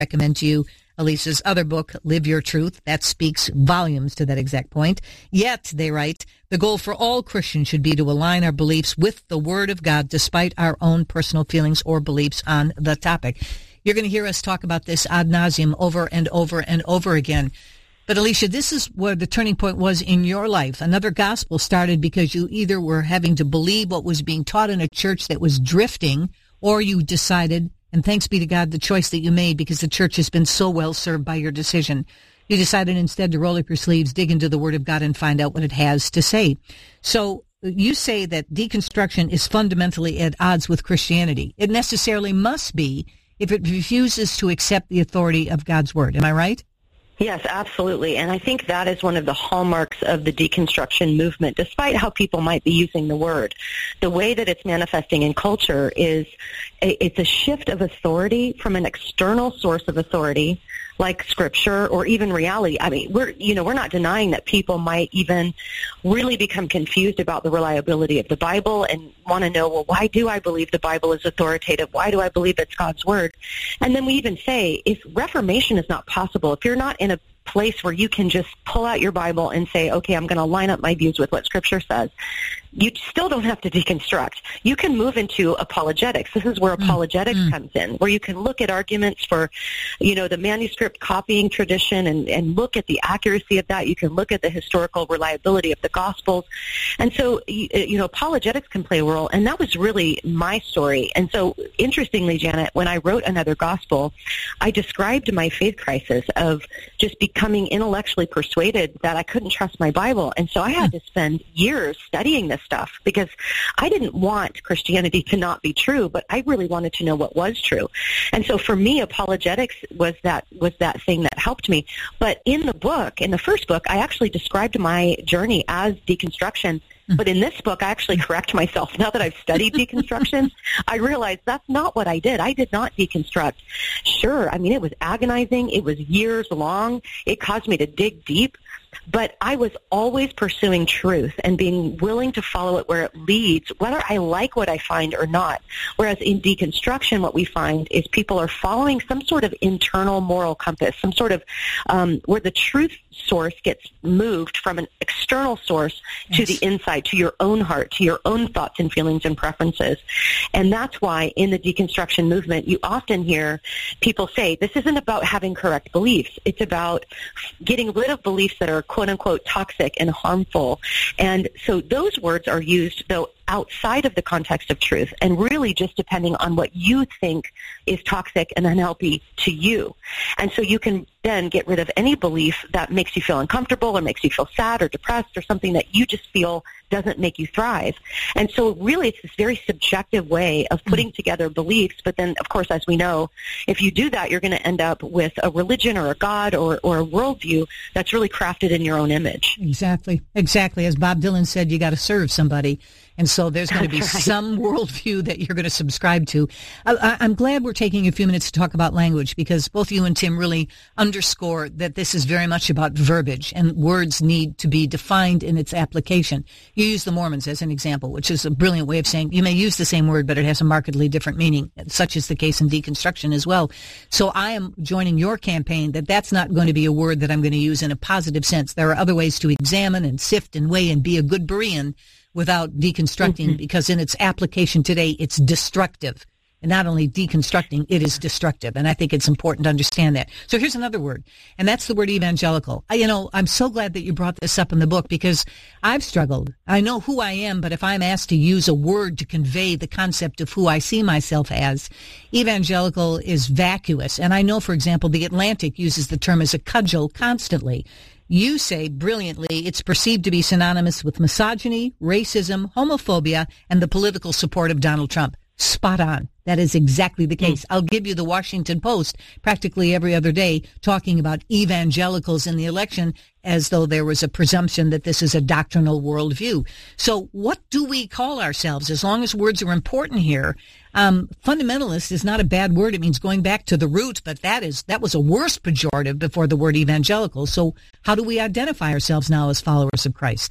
recommend to you Elisa's other book, Live Your Truth. That speaks volumes to that exact point. Yet, they write, the goal for all Christians should be to align our beliefs with the Word of God despite our own personal feelings or beliefs on the topic. You're going to hear us talk about this ad nauseum over and over and over again. But Alicia, this is where the turning point was in your life. Another gospel started because you either were having to believe what was being taught in a church that was drifting, or you decided, and thanks be to God, the choice that you made, because the church has been so well served by your decision. You decided instead to roll up your sleeves, dig into the Word of God, and find out what it has to say. So you say that deconstruction is fundamentally at odds with Christianity. It necessarily must be if it refuses to accept the authority of God's Word. Am I right? Yes, absolutely. And I think that is one of the hallmarks of the deconstruction movement, despite how people might be using the word. The way that it's manifesting in culture is it's a shift of authority from an external source of authority, like Scripture or even reality. I mean, we're not denying that people might even really become confused about the reliability of the Bible and want to know, well, why do I believe the Bible is authoritative? Why do I believe it's God's Word? And then we even say, if reformation is not possible, if you're not in a place where you can just pull out your Bible and say, okay, I'm going to line up my views with what Scripture says, you still don't have to deconstruct. You can move into apologetics. This is where apologetics comes in, where you can look at arguments for, the manuscript copying tradition and look at the accuracy of that. You can look at the historical reliability of the Gospels. And so, apologetics can play a role, and that was really my story. And so, interestingly, Janet, when I wrote Another Gospel, I described my faith crisis of just becoming intellectually persuaded that I couldn't trust my Bible. And so I had to spend years studying this stuff because I didn't want Christianity to not be true, but I really wanted to know what was true. And so for me, apologetics was that thing that helped me. But in the first book, I actually described my journey as deconstruction. But in this book, I actually correct myself. Now that I've studied deconstruction, I realized that's not what I did. I did not deconstruct. Sure, I mean, it was agonizing. It was years long. It caused me to dig deep. But I was always pursuing truth and being willing to follow it where it leads, whether I like what I find or not. Whereas in deconstruction, what we find is people are following some sort of internal moral compass, some sort of where the truth source gets moved from an external source to the inside, to your own heart, to your own thoughts and feelings and preferences. And that's why in the deconstruction movement, you often hear people say, this isn't about having correct beliefs. It's about getting rid of beliefs that are quote-unquote toxic and harmful. And so those words are used, though, outside of the context of truth and really just depending on what you think is toxic and unhealthy to you. And so you can then get rid of any belief that makes you feel uncomfortable or makes you feel sad or depressed or something that you just feel doesn't make you thrive. And so really it's this very subjective way of putting together beliefs. But then, of course, as we know, if you do that, you're going to end up with a religion or a God or a worldview that's really crafted in your own image. Exactly. As Bob Dylan said, you got to serve somebody. And so there's going to be some worldview that you're going to subscribe to. I'm glad we're taking a few minutes to talk about language because both you and Tim really underscore that this is very much about verbiage and words need to be defined in its application. You use the Mormons as an example, which is a brilliant way of saying you may use the same word, but it has a markedly different meaning. Such is the case in deconstruction as well. So I am joining your campaign that that's not going to be a word that I'm going to use in a positive sense. There are other ways to examine and sift and weigh and be a good Berean without deconstructing, because in its application today, it's destructive. And not only deconstructing, it is destructive. And I think it's important to understand that. So here's another word, and that's the word evangelical. I'm so glad that you brought this up in the book because I've struggled. I know who I am, but if I'm asked to use a word to convey the concept of who I see myself as, evangelical is vacuous. And I know, for example, The Atlantic uses the term as a cudgel constantly. You say brilliantly it's perceived to be synonymous with misogyny, racism, homophobia, and the political support of Donald Trump. Spot on. That is exactly the case. I'll give you the Washington Post practically every other day talking about evangelicals in the election as though there was a presumption that this is a doctrinal worldview. So what do we call ourselves? As long as words are important here, fundamentalist is not a bad word. It means going back to the root, but that was a worse pejorative before the word evangelical. So how do we identify ourselves now as followers of Christ?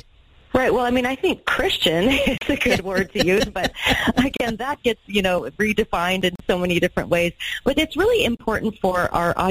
Right. Well, I mean, I think Christian is a good word to use, but again, that gets, redefined in so many different ways. But it's really important for our